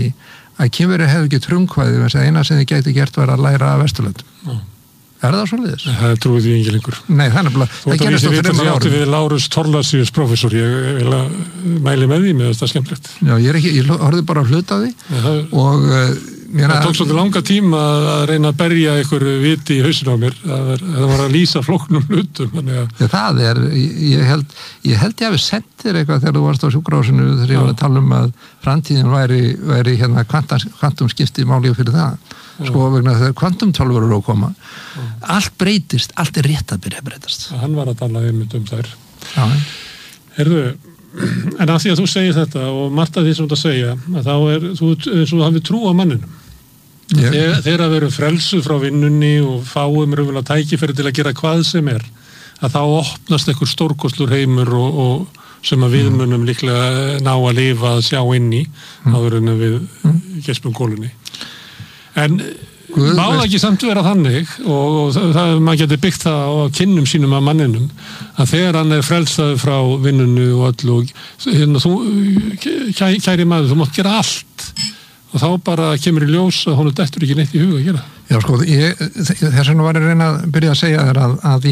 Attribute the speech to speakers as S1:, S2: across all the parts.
S1: því að Kínverjar hefðu ekki frumkvæði þess að eina sem þið gæti gert var að læra af Vesturlöndum. Er það svoleiðis?
S2: Það trúið því ekki lengur.
S1: Nei, það er bara, það gerist á 3 árum.
S2: Við Lárus Thorlacius prófessor, ég vil að mæli með því með þetta skemmtilegt.
S1: Já, ég horfði bara að hluta á því og
S2: það tók svolítið langa tíma að reyna að berja ykkur viti í hausinu á mér. Það var að lýsa flóknum hlutum.
S1: Það ég held ég hafi sendt þér eitthvað þegar þú varst á sjúkrahúsinu þegar ég var að tala um að framtíðin væri hérna kvantumskipti málið fyrir það. Sko vegna þegar kvantumtölvur eru að koma allt breytist, allt er rétt að byrja að breytast.
S2: Hann var að tala einmitt um þær.
S1: Já.
S2: Heyrðu, en að því að þú segir þetta og margt af því sem þú segja að þá þú hafið trú á manninum. Þegar við erum frelsuð frá vinnunni og fáum raunverulega tækifæri til að gera hvað sem að þá opnast einhver stórkostlur heimur og sem að við munum líklega ná að lifa að sjá inn í áður en við gespum kólunni. En má það ekki samt vera þannig og maður getur byggt það á kynnum sínum af manninum að þegar hann er frelsaður frá vinnunni og öllu og þú, kæri maður, þú mátt gera allt og þá bara kemur í ljós að honum dettur ekki neitt í huga að gera.
S1: Já, sko, þess vegna var ég að reyna að byrja að segja þér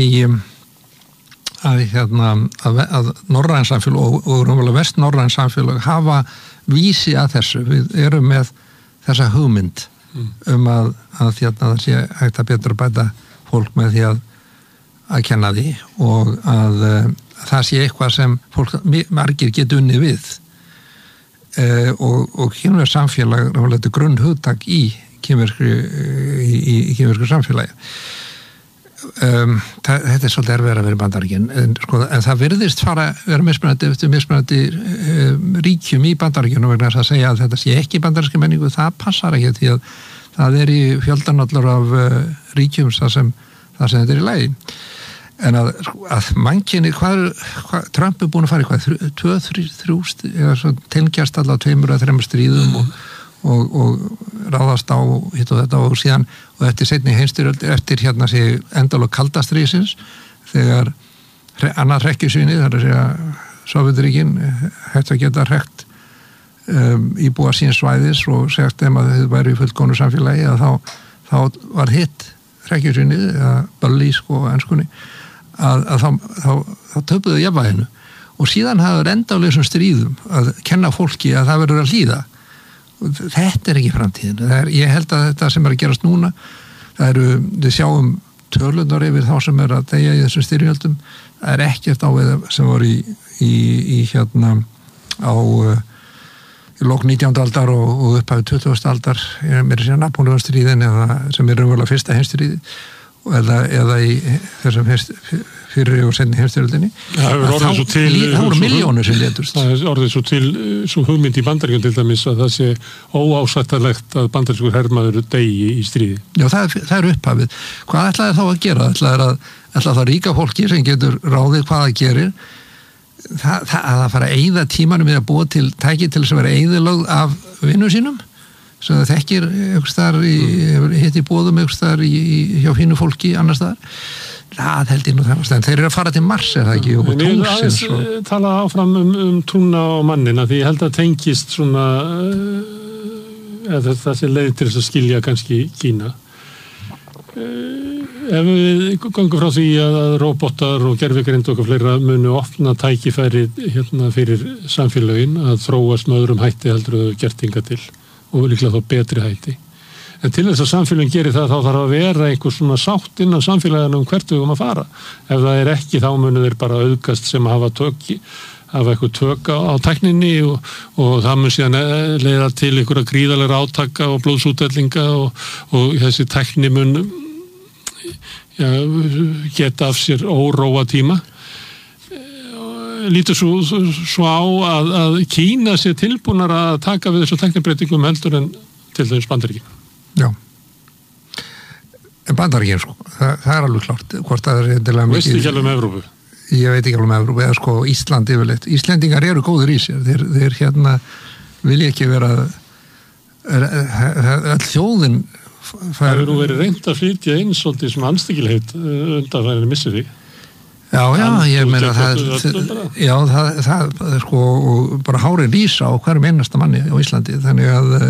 S1: að norræn samfélag og vestnorræn samfélag hafa vísi að þessu. Við erum með þessa hugmynd að það sé hægt að betra bæta fólk með því að kenna því og að það sé eitthvað sem fólk margir geta unnið við og kínversk samfélag er grunn hugtak í kínversku samfélagi. Þetta er svolítið erfiðara að vera í Bandaríkin en það virðist vera mismunandi eftir mismunandi ríkjum í Bandaríkjunum vegna þess að segja að þetta sé ekki bandaríska menningu, það passar ekki því að það er í fjöldanallur af ríkjum þar sem þetta er í lagi en að mannkyni Trump er búin að fara í 2-3 tengjast allavega 2-3 stríðum og ráðast á hitt og þetta og síðan og eftir seinni heimsstyrjöld eftir hérna sé endalok kaldastríðsins þegar annað hrekkjusvíni þar að segja Sovétríkin hægt að geta hrekt íbúa sín svæðis og sagt að þau væri í fullkomnu samfélagi að þá var hitt hrekkjusvíni eða bully sko enskunni að þá töpuðu jafnvæginu og síðan hafður endalausum stríðum að kenna fólki að það verður að hlýða. Þetta er ekki framtíðin. Ég held að þetta sem er að gerast núna, við sjáum tölunar yfir þá sem er að deyja í þessum styrjöldum, það er ekkert á sem var í hérna á í lok 19. aldar og upphafið 20. aldar, mér sér Napóleonstríðin sem er raunverulega fyrsta heimsstríði eða í þessum fyrir og senni heimstyrjöldinni. Það voru milljónir sem létust.
S2: Það er orðið svo til svo hugmynd í Bandaríkjunum til dæmis að það sé óásættanlegt að bandarískur hermaður deyji í stríði.
S1: Já, það er upphafið. Hvað ætlaði þá að gera? Ætlaði það ríka fólki sem getur ráðið hvað það gerir að fara að eyða tímanum við að búa til tæki til þess að vera eyðilögð af vinnu sínum sem það þekkir einhvers staðar hitt í boðum einhvers staðar hjá fínu fólki annars staðar. Það held ég nú þannig að þeir eru að fara til Mars er það ekki og tunglsins og
S2: tala áfram trúna á mannina því ég held að tengist svona það sé leið til þess að skilja kannski Kína ef við gangum frá því að robotar og gervigreind og fleira munu opna tækifæri hérna fyrir samfélögin að þróast með öðrum hætti heldur þau gert hingað til og líklega þá betri hætti. En til þess að samfélagin gerir það þá þarf að vera einhver svona sátt innan samfélaginu hvert við að fara. Ef það er ekki þá munu þeir bara auðgast sem hafa eitthvað tök á tækninni og það mun síðan leiða til einhverja gríðarlega átaka og blóðsútdellinga og þessi tækni mun geta af sér óróa tíma. Lítur svo á að Kína sé tilbúnar að taka við þessu tæknibreytingum heldur en til þess Bandaríkin.
S1: Já. En Bandaríkin sko, það er alveg klart hvort það er eitthvað mikið.
S2: Veistu ekki alveg um Evrópu?
S1: Ég veit ekki alveg um Evrópu, eða sko Ísland yfirleitt. Íslendingar eru góður í sér, þeir hérna vilja ekki vera all þjóðin
S2: Það hefur nú verið reynt að flytja inn svolítið sem anstíkilheit undanfærinni missir því.
S1: Já, ég meina það sko bara hárið rísa á hverjum einasta manni á Íslandi, þannig að